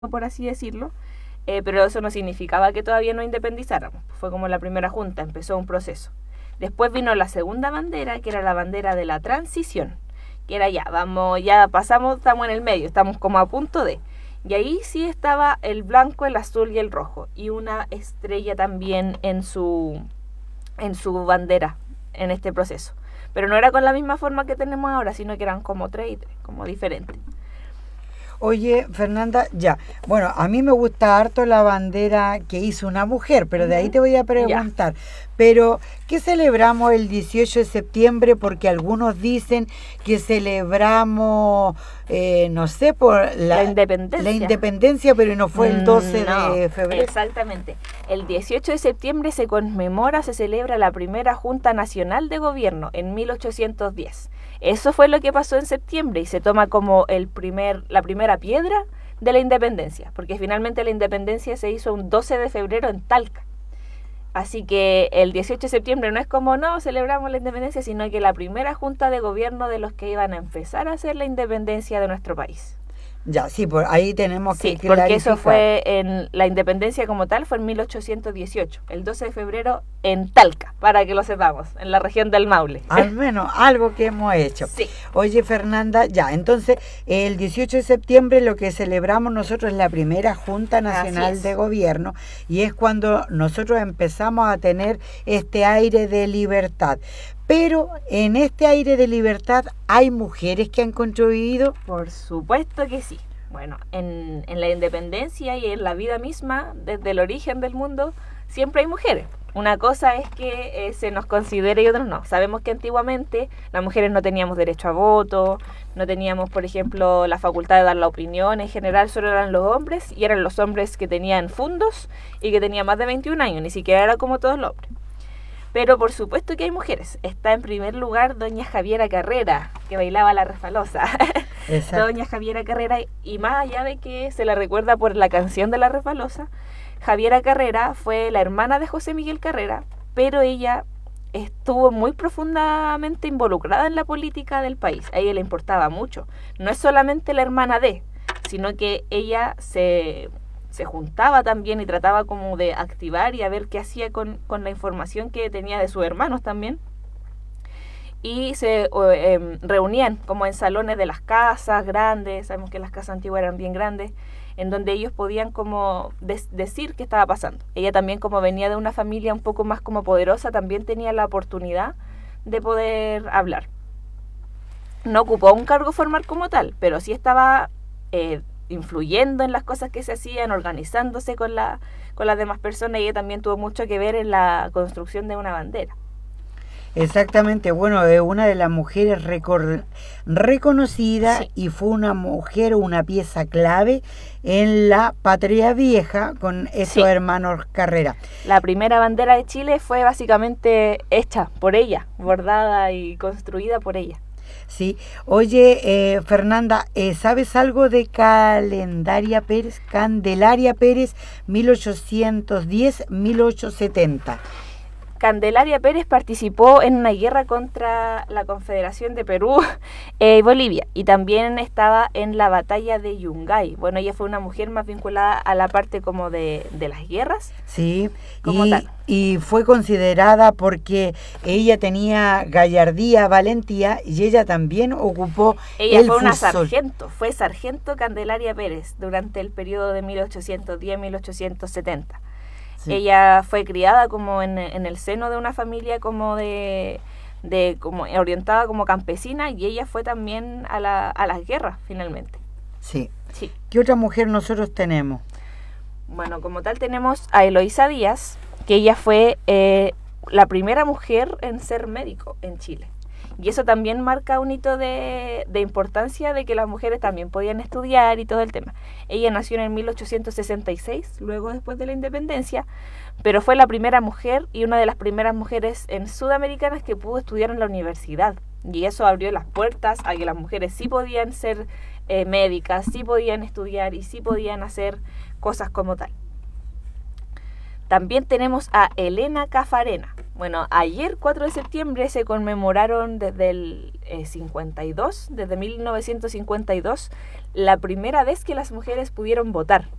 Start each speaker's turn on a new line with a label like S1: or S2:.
S1: por así decirlo, pero eso no significaba que todavía no independizáramos. Fue como la primera junta, empezó un proceso. Después vino la segunda bandera, que era la bandera de la transición, que era ya, vamos, ya pasamos, estamos en el medio, estamos como a punto de... Y ahí sí estaba el blanco, el azul y el rojo, y una estrella también en su bandera en este proceso. Pero no era con la misma forma que tenemos ahora, sino que eran como 3 y 3, como diferentes.
S2: Oye, Fernanda, ya. Bueno, a mí me gusta harto la bandera que hizo una mujer, pero de ahí te voy a preguntar. Pero, ¿qué celebramos el 18 de septiembre? Porque algunos dicen que celebramos, no sé, por
S1: la independencia.
S2: La independencia, pero no fue el 12 de febrero.
S1: Exactamente. El 18 de septiembre se conmemora, se celebra la primera Junta Nacional de Gobierno en 1810. Eso fue lo que pasó en septiembre y se toma como la primera piedra de la independencia, porque finalmente la independencia se hizo un 12 de febrero en Talca. Así que el 18 de septiembre no es como, no, celebramos la independencia, sino que la primera junta de gobierno de los que iban a empezar a hacer la independencia de nuestro país.
S2: Ya, sí, por ahí tenemos que
S1: clarificar. Porque eso fue en la independencia como tal, fue en 1818, el 12 de febrero en Talca, para que lo sepamos, en la región del Maule.
S2: Al menos algo que hemos hecho.
S1: Sí.
S2: Oye, Fernanda, ya, entonces el 18 de septiembre lo que celebramos nosotros es la primera Junta Nacional de Gobierno y es cuando nosotros empezamos a tener este aire de libertad. Pero en este aire de libertad, ¿hay mujeres que han contribuido?
S1: Por supuesto que sí. Bueno, en la independencia y en la vida misma, desde el origen del mundo, siempre hay mujeres. Una cosa es que se nos considere y otros no. Sabemos que antiguamente las mujeres no teníamos derecho a voto, no teníamos, por ejemplo, la facultad de dar la opinión. En general solo eran los hombres, y eran los hombres que tenían fundos y que tenían más de 21 años, ni siquiera era como todos los hombres. Pero por supuesto que hay mujeres. Está en primer lugar doña Javiera Carrera, que bailaba la refalosa. Doña Javiera Carrera, y más allá de que se la recuerda por la canción de la refalosa, Javiera Carrera fue la hermana de José Miguel Carrera, pero ella estuvo muy profundamente involucrada en la política del país. A ella le importaba mucho. No es solamente la hermana de, sino que ella se juntaba también y trataba como de activar y a ver qué hacía con la información que tenía de sus hermanos también. Y se reunían como en salones de las casas grandes, sabemos que las casas antiguas eran bien grandes, en donde ellos podían como decir qué estaba pasando. Ella también, como venía de una familia un poco más como poderosa, también tenía la oportunidad de poder hablar. No ocupó un cargo formal como tal, pero sí estaba influyendo en las cosas que se hacían, organizándose con las demás personas, y ella también tuvo mucho que ver en la construcción de una bandera.
S2: Exactamente, bueno, es una de las mujeres reconocidas, sí, y fue una mujer, una pieza clave en la patria vieja con esos, sí, hermanos Carrera.
S1: La primera bandera de Chile fue básicamente hecha por ella, bordada y construida por ella.
S2: Sí. Oye, Fernanda, ¿sabes algo de Candelaria Pérez, 1810-1870?
S1: Candelaria Pérez participó en una guerra contra la Confederación de Perú y Bolivia, y también estaba en la batalla de Yungay. Bueno, ella fue una mujer más vinculada a la parte como de las guerras.
S2: Sí, y fue considerada porque ella tenía gallardía, valentía, y ella también ocupó
S1: el fue una sargento, fue sargento Candelaria Pérez durante el periodo de 1810-1870. Sí. Ella fue criada como en el seno de una familia como de como orientada como campesina, y ella fue también a las guerras finalmente.
S2: Sí. Sí. ¿Qué otra mujer nosotros tenemos?
S1: Bueno, como tal tenemos a Eloísa Díaz, que ella fue la primera mujer en ser médico en Chile. Y eso también marca un hito de importancia, de que las mujeres también podían estudiar y todo el tema. Ella nació en 1866, luego después de la independencia, pero fue la primera mujer y una de las primeras mujeres en sudamericanas que pudo estudiar en la universidad. Y eso abrió las puertas a que las mujeres sí podían ser médicas, sí podían estudiar y sí podían hacer cosas como tal. También tenemos a Elena Cafarena. Bueno, ayer 4 de septiembre se conmemoraron desde el 52, desde 1952, la primera vez que las mujeres pudieron votar.